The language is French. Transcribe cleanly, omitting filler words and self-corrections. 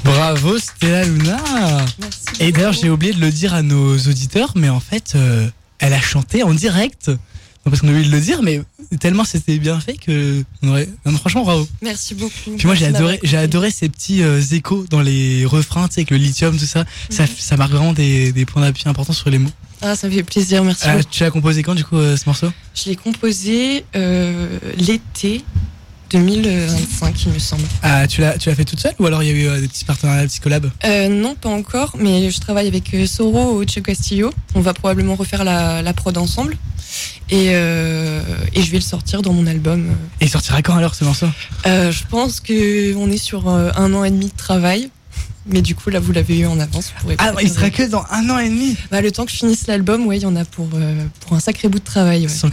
Bravo Stella Luna. Merci. Et d'ailleurs j'ai oublié de le dire à nos auditeurs, mais en fait elle a chanté en direct. Non, parce qu'on a oublié de le dire, mais tellement c'était bien fait que on aurait... non, franchement bravo. Merci beaucoup. Puis moi Merci j'ai adoré ces petits échos dans les refrains, tu sais, avec le lithium, tout ça. Ça marque vraiment des points d'appui importants sur les mots. Ah, ça me fait plaisir, merci beaucoup. Tu l'as composé quand du coup ce morceau? Je l'ai composé l'été 2025, il me semble. Ah, tu l'as fait toute seule ou alors il y a eu des petits partenariats, des petits collabs? Non, pas encore, mais je travaille avec Soro au Che Castillo. On va probablement refaire la prod ensemble. Et je vais le sortir dans mon album. Et il sortira quand alors ce morceau? Je pense qu'on est sur 1 an et demi de travail. Mais du coup, là, vous l'avez eu en avance. Il sera que dans 1 an et demi. Le temps que je finisse l'album, ouais, il y en a pour un sacré bout de travail. Ouais.